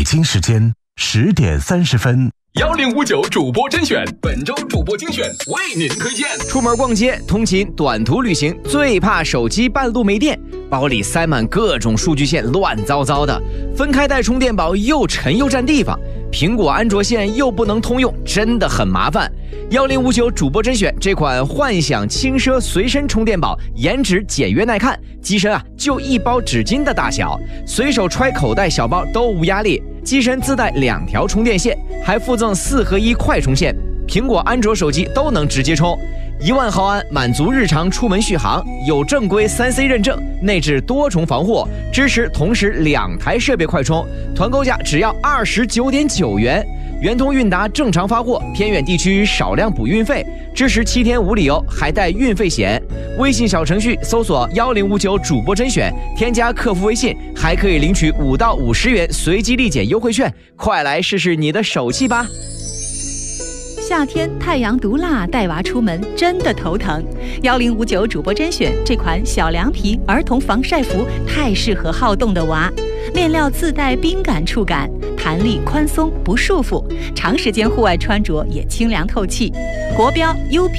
京时间10:30。 1059主播甄选，本周主播精选为您推荐。 出门逛街、通勤、短途旅行，最怕手机半路没电，包里塞满各种数据线，乱糟糟的。分开带充电宝又沉又占地方，苹果、安卓线又不能通用，真的很麻烦。1059主播甄选这款幻想轻奢随身充电宝，颜值简约耐看，机身就一包纸巾的大小，随手揣口袋小包都无压力。机身自带2条充电线，还附赠4合1快充线，苹果、安卓手机都能直接充。1万毫安，满足日常出门续航，有正规3C 认证，内置多重防护，支持同时2台设备快充。团购价只要29.9元。圆通韵达正常发货，偏远地区少量补运费，支持7天无理由，还带运费险。微信小程序搜索1059主播甄选，添加客服微信，还可以领取5到50元随机立减优惠券，快来试试你的手气吧！ 夏天太阳毒辣，带娃出门真的头疼。1059主播甄选这款小凉皮儿童防晒服太适合好动的娃，面料自带冰感触感，弹力宽松不束缚，长时间户外穿着也清凉透气。国标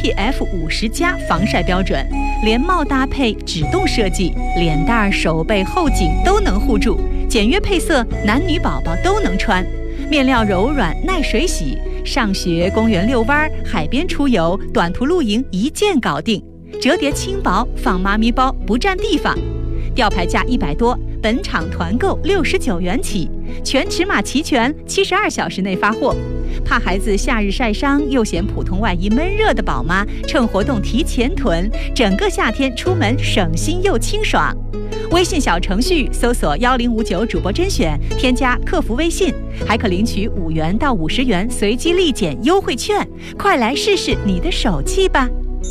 UPF50+ 防晒标准，连帽搭配指动设计，脸蛋、手背、后颈都能护住，简约配色，男女宝宝都能穿。面料柔软耐水洗，上学、公园遛弯、海边出游、短途露营一件搞定。折叠轻薄，放妈咪包不占地方。吊牌价100多，本场团购69元起，全尺码齐全，72小时内发货。怕孩子夏日晒伤又嫌普通外衣闷热的宝妈，趁活动提前囤，整个夏天出门省心又清爽。微信小程序搜索1059主播甄选，添加客服微信，还可领取5元到50元随机立减优惠券，快来试试你的手气吧！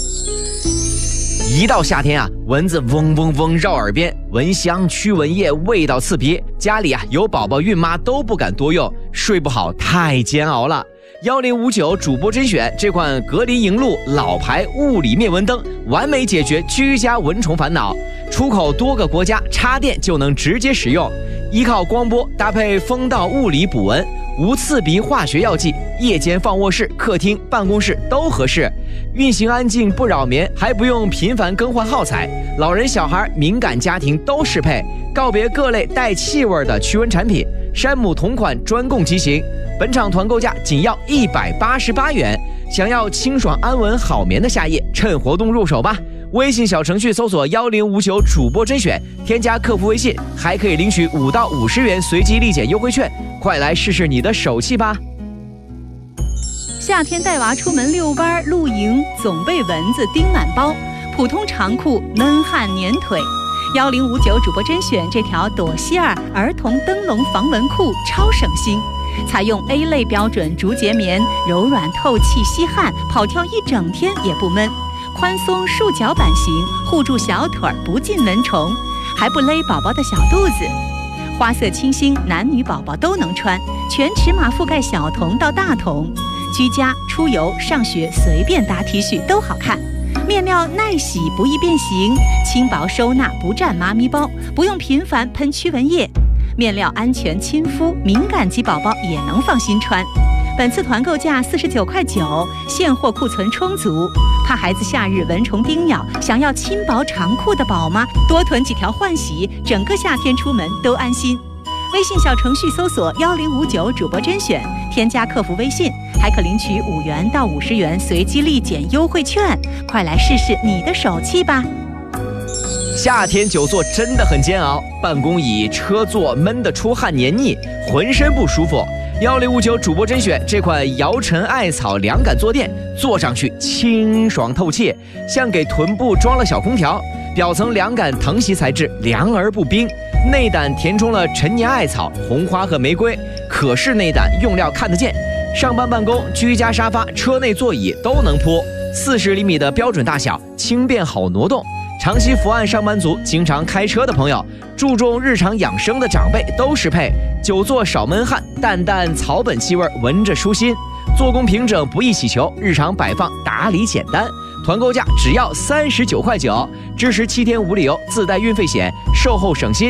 一到夏天蚊子嗡嗡嗡绕耳边，蚊香、驱蚊液味道刺鼻，家里有宝宝孕妈都不敢多用，睡不好太煎熬了。1059主播甄选这款格林莹露老牌物理灭蚊灯，完美解决居家蚊虫烦恼，出口多个国家，插电就能直接使用，依靠光波搭配风道物理补蚊，无刺鼻化学药剂，夜间放卧室、客厅、办公室都合适，运行安静不扰眠，还不用频繁更换耗材，老人小孩敏感家庭都适配，告别各类带气味的驱蚊产品，山姆同款专供机型，本场团购价仅要188元。想要清爽安稳好眠的夏夜，趁活动入手吧！微信小程序搜索1059主播甄选，添加客服微信，还可以领取5到50元随机立减优惠券，快来试试你的手气吧！ 夏天带娃出门遛弯、露营，总被蚊子叮满包，普通长裤闷汗粘腿。1059主播甄选这条朵希尔儿童灯笼防蚊裤超省心，采用 A 类标准竹节棉，柔软透气吸汗，跑跳一整天也不闷。宽松束脚版型，护住小腿不进蚊虫，还不勒宝宝的小肚子。花色清新，男女宝宝都能穿，全尺码覆盖小童到大童，居家、出游、上学随便搭 T 恤都好看。面料耐洗不易变形，轻薄收纳不占妈咪包，不用频繁喷驱蚊液。面料安全亲肤，敏感肌宝宝也能放心穿。本次团购价49.9块，现货库存充足。怕孩子夏日蚊虫叮咬，想要轻薄长裤的宝妈，多囤几条换洗，整个夏天出门都安心。微信小程序搜索1059主播甄选，添加客服微信，还可领取5元到50元随机立减优惠券，快来试试你的手气吧！ 夏天久坐真的很煎熬，办公椅、车座闷得出汗黏腻，浑身不舒服。1059主播甄选这款摇尘艾草凉感坐垫，坐上去清爽透气，像给臀部装了小空调，表层凉感藤席材质，凉而不冰，内胆填充了陈年艾草、红花和玫瑰，可视内胆用料看得见，上班办公、居家沙发、车内座椅都能铺，40厘米的标准大小，轻便好挪动。长期伏案上班族、经常开车的朋友、注重日常养生的长辈都适配。久坐少闷汗，淡淡草本气味，闻着舒心。做工平整，不易起球，日常摆放打理简单。团购价只要39.9块，支持7天无理由，自带运费险，售后省心。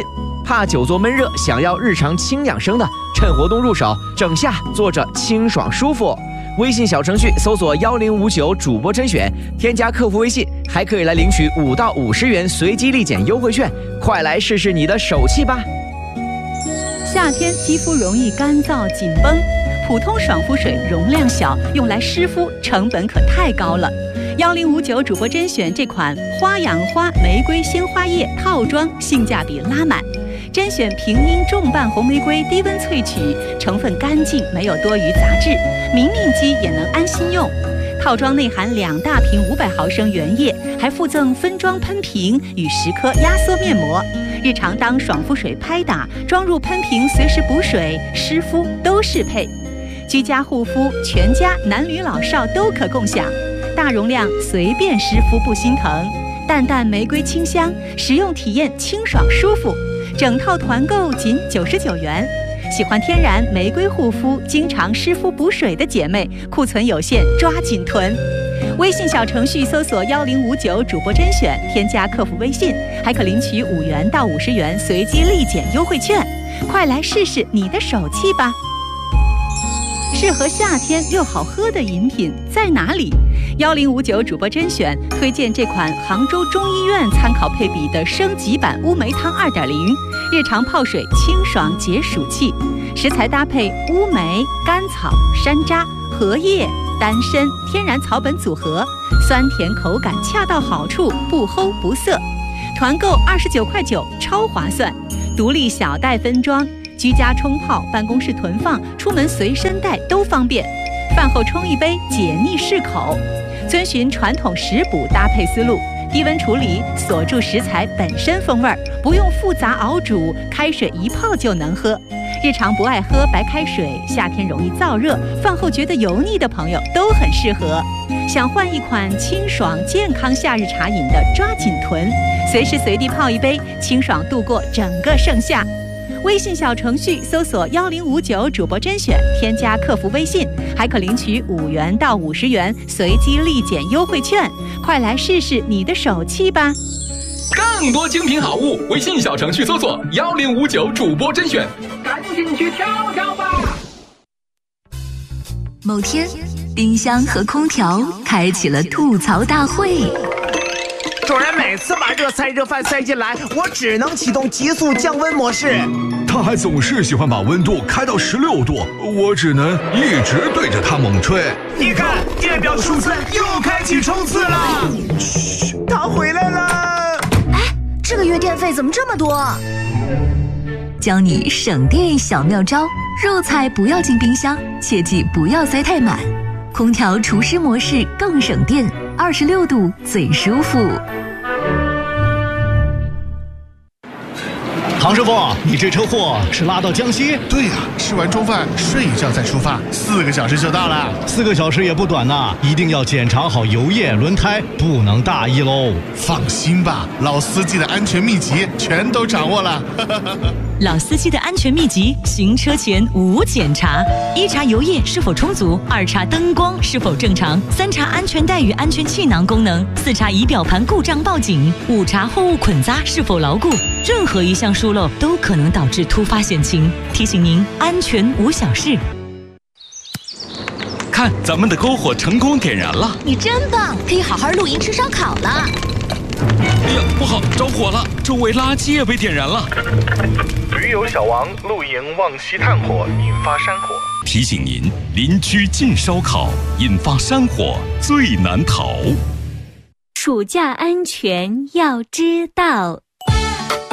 怕久坐闷热，想要日常轻养生的，趁活动入手，整夏坐着清爽舒服。微信小程序搜索1059主播甄选，添加客服微信，还可以来领取5到50元随机立减优惠券，快来试试你的手气吧！ 夏天肌肤容易干燥紧绷，普通爽肤水容量小，用来湿敷成本可太高了。1059主播甄选这款花养花玫瑰鲜花液套装性价比拉满，甄选平阴重瓣红玫瑰低温萃取，成分干净，没有多余杂质，明明肌也能安心用。套装内含2大瓶500毫升原液，还附赠分装喷瓶与10颗压缩面膜，日常当爽肤水拍打，装入喷瓶随时补水湿敷都适配。居家护肤，全家男女老少都可共享，大容量随便湿敷不心疼，淡淡玫瑰清香，使用体验清爽舒服。整套团购仅99元。喜欢天然玫瑰护肤，经常湿敷补水的姐妹，库存有限，抓紧囤。微信小程序搜索1059主播甄选，添加客服微信，还可领取5元到50元随机立减优惠券，快来试试你的手气吧！适合夏天又好喝的饮品在哪里？1059主播甄选推荐这款杭州中医院参考配比的升级版乌梅汤2.0，日常泡水清爽解暑气，食材搭配乌梅、甘草、山楂、荷叶、丹参天然草本组合，酸甜口感恰到好处，不齁不涩。团购29.9块，超划算，独立小袋分装，居家冲泡、办公室囤放、出门随身带都方便。饭后冲一杯，解腻适口。遵循传统食补搭配思路，低温处理，锁住食材本身风味，不用复杂熬煮，开水一泡就能喝。日常不爱喝白开水，夏天容易燥热，饭后觉得油腻的朋友都很适合。想换一款清爽健康夏日茶饮的，抓紧囤，随时随地泡一杯，清爽度过整个盛夏。微信小程序搜索1059主播甄选，添加客服微信，还可领取5元到50元随机立减优惠券，快来试试你的手气吧！ 更多精品好物，微信小程序搜索1059主播甄选，赶紧去挑挑吧！ 某天，冰箱和空调开启了吐槽大会。 主人每次把热菜热饭塞进来，我只能启动急速降温模式。 他还总是喜欢把温度开到16度，我只能一直对着他猛吹。 你看，电表数字又开启冲刺了。嘘，他回来了。 哎，这个月电费怎么这么多？教你省电小妙招：肉菜不要进冰箱，切记不要塞太满。空调除湿模式更省电，26度最舒服。 唐师傅，你这车货是拉到江西？ 对呀，吃完中饭睡一觉再出发，4个小时就到了。 4个小时也不短呐，一定要检查好油液、轮胎，不能大意喽。 放心吧，老司机的安全秘籍全都掌握了。 老司机的安全秘籍：行车前无检查：1查油液是否充足，2查灯光是否正常，3查安全带与安全气囊功能，4查仪表盘故障报警，5查货物捆扎是否牢固。任何一项疏漏都可能导致突发险情，提醒您安全无小事。 看，咱们的篝火成功点燃了！ 你真棒，可以好好露营吃烧烤了。 哎呀，不好，着火了！周围垃圾也被点燃了。 驴友小王露营忘熄炭火，引发山火。 提醒您，邻居禁烧烤，引发山火最难逃。 暑假安全要知道。